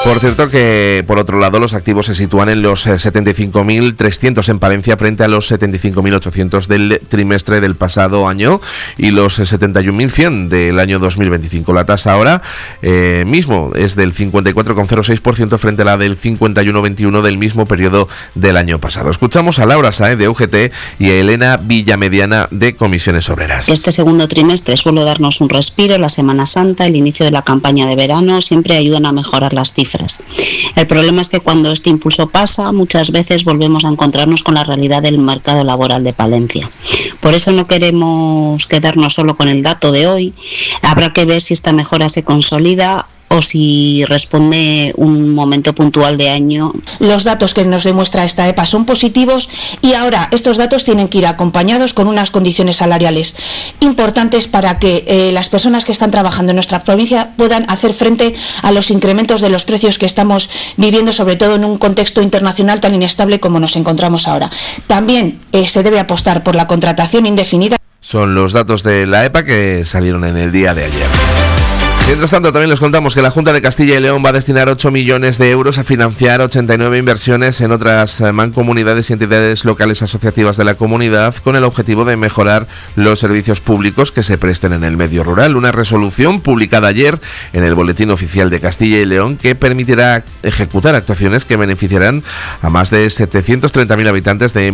Por cierto que, por otro lado, los activos se sitúan en los 75.300 en Palencia frente a los 75.800 del trimestre del pasado año y los 71.100 del año 2025. La tasa ahora mismo es del 54,06% frente a la del 51,21 del mismo periodo del año pasado. Escuchamos a Laura Sáez de UGT y a Elena Villamediana de Comisiones Obreras. Este segundo trimestre suele darnos un respiro. La Semana Santa, el inicio de la campaña de verano siempre ayudan a mejorar las cifras. El problema es que cuando este impulso pasa, muchas veces volvemos a encontrarnos con la realidad del mercado laboral de Palencia. Por eso no queremos quedarnos solo con el dato de hoy. Habrá que ver si esta mejora se consolida o si responde un momento puntual de año. Los datos que nos demuestra esta EPA son positivos y ahora estos datos tienen que ir acompañados con unas condiciones salariales importantes para que las personas que están trabajando en nuestra provincia puedan hacer frente a los incrementos de los precios que estamos viviendo, sobre todo en un contexto internacional tan inestable como nos encontramos ahora. También se debe apostar por la contratación indefinida. Son los datos de la EPA que salieron en el día de ayer. Mientras tanto, también les contamos que la Junta de Castilla y León va a destinar 8 millones de euros a financiar 89 inversiones en otras mancomunidades y entidades locales asociativas de la comunidad con el objetivo de mejorar los servicios públicos que se presten en el medio rural. Una resolución publicada ayer en el Boletín Oficial de Castilla y León que permitirá ejecutar actuaciones que beneficiarán a más de 730.000 habitantes de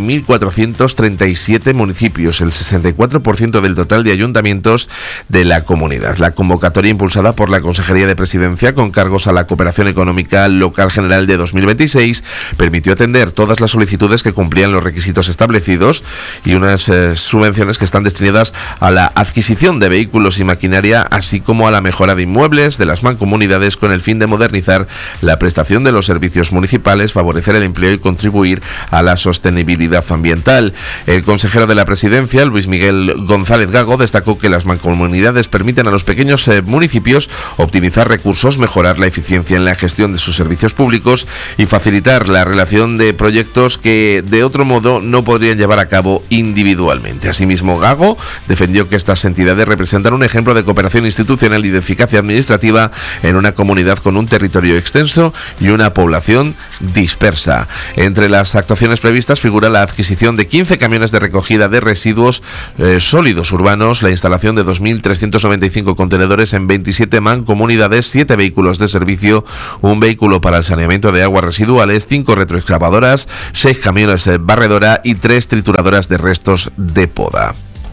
1.437 municipios, el 64% del total de ayuntamientos de la comunidad. La convocatoria impulsada por la Consejería de Presidencia con cargos a la Cooperación Económica Local General de 2026 permitió atender todas las solicitudes que cumplían los requisitos establecidos y unas subvenciones que están destinadas a la adquisición de vehículos y maquinaria, así como a la mejora de inmuebles de las mancomunidades con el fin de modernizar la prestación de los servicios municipales, favorecer el empleo y contribuir a la sostenibilidad ambiental. El consejero de la Presidencia, Luis Miguel González Gago, destacó que las mancomunidades permiten a los pequeños municipios optimizar recursos, mejorar la eficiencia en la gestión de sus servicios públicos y facilitar la relación de proyectos que de otro modo no podrían llevar a cabo individualmente. Asimismo, Gago defendió que estas entidades representan un ejemplo de cooperación institucional y de eficacia administrativa en una comunidad con un territorio extenso y una población dispersa. Entre las actuaciones previstas figura la adquisición de 15 camiones de recogida de residuos sólidos urbanos, la instalación de 2.395 contenedores en 27 mancomunidades, 7 vehículos de servicio, un vehículo para el saneamiento de aguas residuales, 5 retroexcavadoras, 6 camiones de barredora y 3 trituradoras de restos de poda.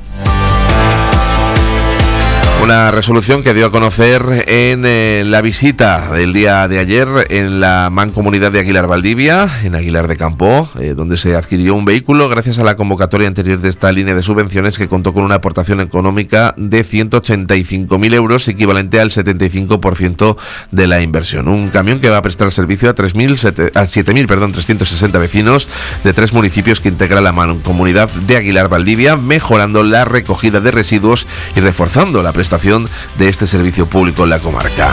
Una resolución que dio a conocer en la visita del día de ayer en la mancomunidad de Aguilar Valdivia, en Aguilar de Campo, donde se adquirió un vehículo gracias a la convocatoria anterior de esta línea de subvenciones que contó con una aportación económica de 185.000 euros, equivalente al 75% de la inversión. Un camión que va a prestar servicio a 7.360 vecinos de 3 municipios que integra la mancomunidad de Aguilar Valdivia, mejorando la recogida de residuos y reforzando la prestación de este servicio público en la comarca.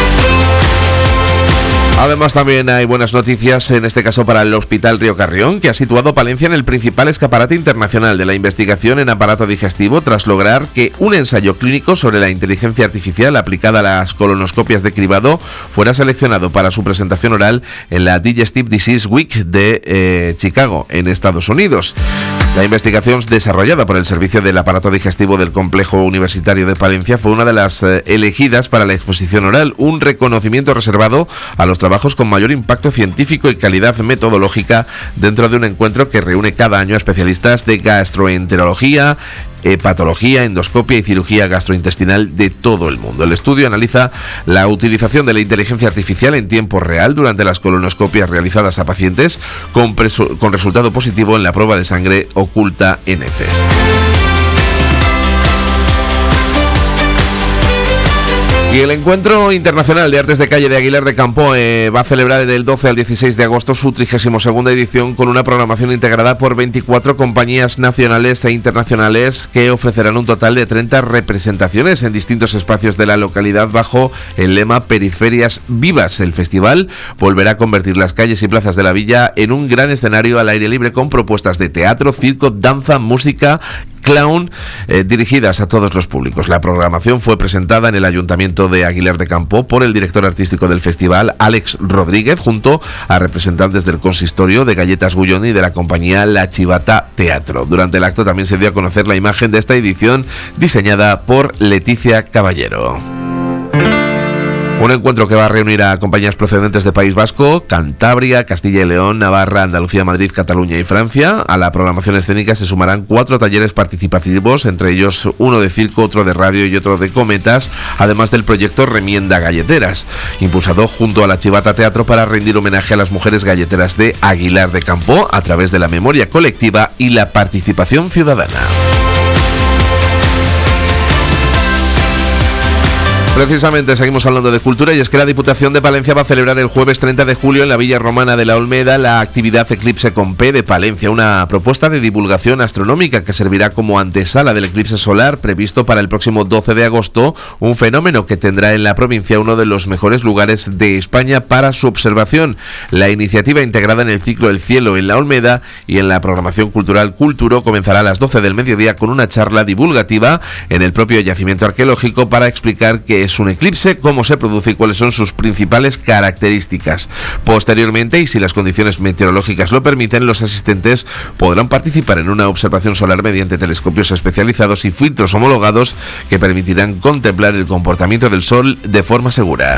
Además, también hay buenas noticias, en este caso para el Hospital Río Carrión, que ha situado Palencia en el principal escaparate internacional de la investigación en aparato digestivo tras lograr que un ensayo clínico sobre la inteligencia artificial aplicada a las colonoscopias de cribado fuera seleccionado para su presentación oral en la Digestive Disease Week de Chicago, en Estados Unidos. La investigación desarrollada por el Servicio del Aparato Digestivo del Complejo Universitario de Palencia fue una de las elegidas para la exposición oral, un reconocimiento reservado a los trabajos con mayor impacto científico y calidad metodológica dentro de un encuentro que reúne cada año a especialistas de gastroenterología, hepatología, endoscopia y cirugía gastrointestinal de todo el mundo. El estudio analiza la utilización de la inteligencia artificial en tiempo real durante las colonoscopias realizadas a pacientes con resultado positivo en la prueba de sangre oculta en heces. Y el Encuentro Internacional de Artes de Calle de Aguilar de Campo va a celebrar del 12 al 16 de agosto su 32ª edición con una programación integrada por 24 compañías nacionales e internacionales que ofrecerán un total de 30 representaciones en distintos espacios de la localidad bajo el lema Periferias Vivas. El festival volverá a convertir las calles y plazas de la villa en un gran escenario al aire libre con propuestas de teatro, circo, danza, música, Clown, dirigidas a todos los públicos. La programación fue presentada en el Ayuntamiento de Aguilar de Campoo por el director artístico del festival, Alex Rodríguez, junto a representantes del consistorio, de Galletas Gullón y de la compañía La Chivata Teatro. Durante el acto también se dio a conocer la imagen de esta edición, diseñada por Leticia Caballero. Un encuentro que va a reunir a compañías procedentes de País Vasco, Cantabria, Castilla y León, Navarra, Andalucía, Madrid, Cataluña y Francia. A la programación escénica se sumarán 4 talleres participativos, entre ellos uno de circo, otro de radio y otro de cometas, además del proyecto Remienda Galleteras, impulsado junto a la Chivata Teatro para rendir homenaje a las mujeres galleteras de Aguilar de Campoo a través de la memoria colectiva y la participación ciudadana. Precisamente seguimos hablando de cultura, y es que la Diputación de Palencia va a celebrar el jueves 30 de julio en la Villa Romana de la Olmeda la actividad Eclipse con P de Palencia, una propuesta de divulgación astronómica que servirá como antesala del eclipse solar previsto para el próximo 12 de agosto, un fenómeno que tendrá en la provincia uno de los mejores lugares de España para su observación. La iniciativa, integrada en el ciclo El Cielo en la Olmeda y en la programación cultural Culturo, comenzará a las 12 del mediodía con una charla divulgativa en el propio yacimiento arqueológico para explicar qué es un eclipse, cómo se produce y cuáles son sus principales características. Posteriormente, y si las condiciones meteorológicas lo permiten, los asistentes podrán participar en una observación solar mediante telescopios especializados y filtros homologados que permitirán contemplar el comportamiento del Sol de forma segura.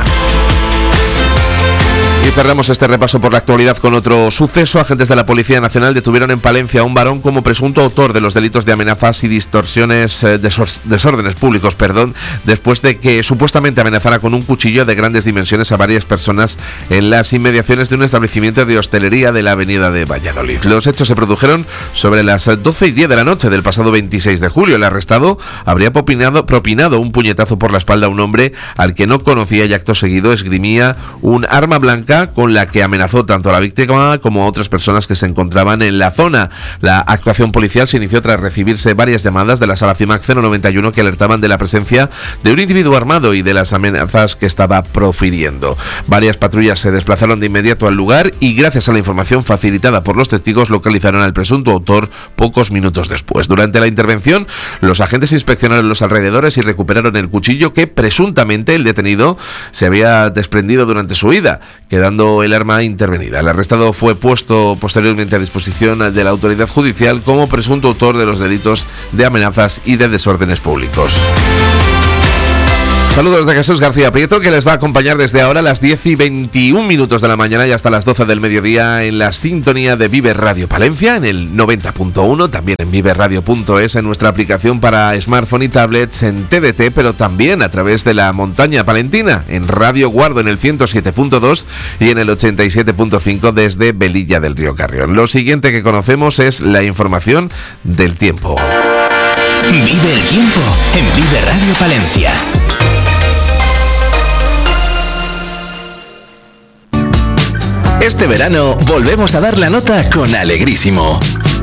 Y cerramos este repaso por la actualidad con otro suceso. Agentes de la Policía Nacional detuvieron en Palencia a un varón como presunto autor de los delitos de amenazas y desórdenes públicos, después de que supuestamente amenazara con un cuchillo de grandes dimensiones a varias personas en las inmediaciones de un establecimiento de hostelería de la avenida de Valladolid. Los hechos se produjeron sobre las 12:10 de la noche del pasado 26 de julio. El arrestado habría propinado un puñetazo por la espalda a un hombre al que no conocía y acto seguido esgrimía un arma blanca con la que amenazó tanto a la víctima como a otras personas que se encontraban en la zona. La actuación policial se inició tras recibirse varias llamadas de la sala CIMAC 091 que alertaban de la presencia de un individuo armado y de las amenazas que estaba profiriendo. Varias patrullas se desplazaron de inmediato al lugar y, gracias a la información facilitada por los testigos, localizaron al presunto autor pocos minutos después. Durante la intervención, los agentes inspeccionaron los alrededores y recuperaron el cuchillo que presuntamente el detenido se había desprendido durante su huida, quedando el arma intervenida. El arrestado fue puesto posteriormente a disposición de la autoridad judicial como presunto autor de los delitos de amenazas y de desórdenes públicos. Saludos de Jesús García Prieto, que les va a acompañar desde ahora a las 10:21 de la mañana y hasta las 12 del mediodía en la sintonía de Vive Radio Palencia, en el 90.1, también en viveradio.es, en nuestra aplicación para smartphone y tablets, en TDT, pero también a través de la montaña palentina, en Radio Guardo en el 107.2 y en el 87.5 desde Velilla del Río Carrión. Lo siguiente que conocemos es la información del tiempo. Vive el tiempo en Vive Radio Palencia. Este verano volvemos a dar la nota con Alegrísimo.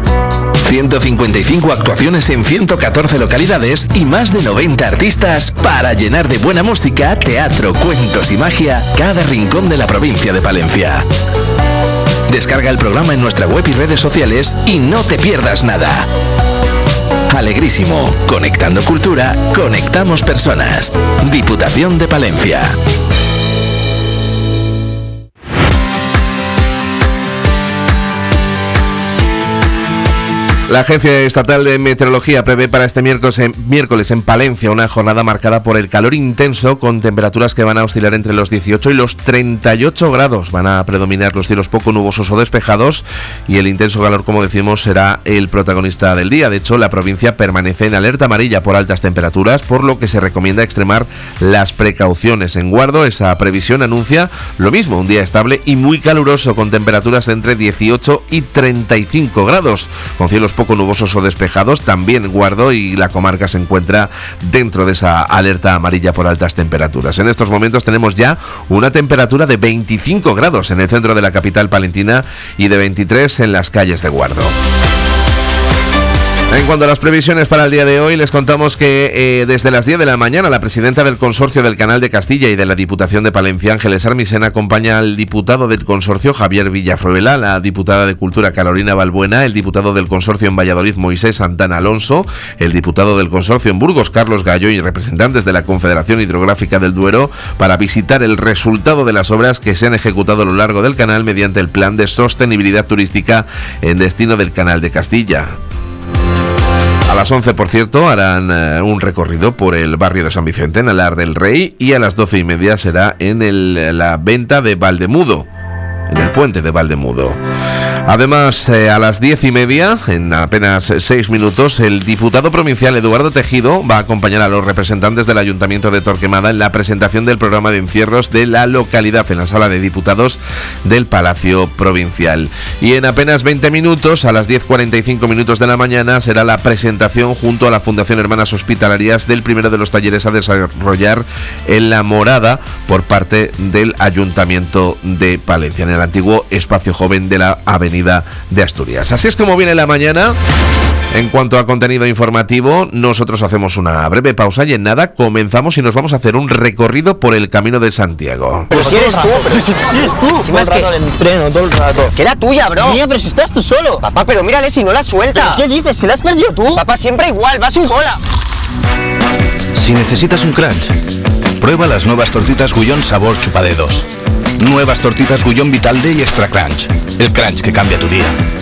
155 actuaciones en 114 localidades y más de 90 artistas para llenar de buena música, teatro, cuentos y magia cada rincón de la provincia de Palencia. Descarga el programa en nuestra web y redes sociales y no te pierdas nada. Alegrísimo, conectando cultura, conectamos personas. Diputación de Palencia. La Agencia Estatal de Meteorología prevé para este miércoles en Palencia una jornada marcada por el calor intenso, con temperaturas que van a oscilar entre los 18 y los 38 grados. Van a predominar los cielos poco nubosos o despejados y el intenso calor, como decimos, será el protagonista del día. De hecho, la provincia permanece en alerta amarilla por altas temperaturas, por lo que se recomienda extremar las precauciones. En Guardo, esa previsión anuncia lo mismo, un día estable y muy caluroso, con temperaturas de entre 18 y 35 grados, con cielos poco nubosos o despejados. También Guardo y la comarca se encuentra dentro de esa alerta amarilla por altas temperaturas. En estos momentos tenemos ya una temperatura de 25 grados en el centro de la capital palentina y de 23 en las calles de Guardo. En cuanto a las previsiones para el día de hoy, les contamos que desde las 10 de la mañana la presidenta del consorcio del Canal de Castilla y de la Diputación de Palencia, Ángeles Armisen, acompaña al diputado del consorcio Javier Villafruela, la diputada de Cultura Carolina Balbuena, el diputado del consorcio en Valladolid Moisés Santana Alonso, el diputado del consorcio en Burgos Carlos Gallo y representantes de la Confederación Hidrográfica del Duero para visitar el resultado de las obras que se han ejecutado a lo largo del canal mediante el Plan de Sostenibilidad Turística en destino del Canal de Castilla. A las 11, por cierto, harán un recorrido por el barrio de San Vicente, en Alar del Rey, y a las 12:30 será en la venta de Valdemudo, en el puente de Valdemudo. Además, a las 10:30, en apenas 6 minutos, el diputado provincial Eduardo Tejido va a acompañar a los representantes del Ayuntamiento de Torquemada en la presentación del programa de encierros de la localidad en la Sala de Diputados del Palacio Provincial. Y en apenas 20 minutos, a las 10:45 minutos de la mañana, será la presentación junto a la Fundación Hermanas Hospitalarias del primero de los talleres a desarrollar en La Morada por parte del Ayuntamiento de Palencia, en el antiguo espacio joven de la Avenida de Asturias. Así es como viene la mañana. En cuanto a contenido informativo, nosotros hacemos una breve pausa y en nada comenzamos y nos vamos a hacer un recorrido por el Camino de Santiago. Pero si eres tú, pero si eres tú. Todo el rato en el entreno, todo el rato. Que era tuya, bro. Mía, pero si estás tú solo. Papá, pero mírale si no la suelta. ¿Pero qué dices? ¿Si la has perdido tú? Papá, siempre igual, va a su bola. Si necesitas un crunch, prueba las nuevas tortitas Gullón sabor chupadedos. Nuevas tortitas Gullón Vital Day Extra Crunch. El crunch que cambia tu día.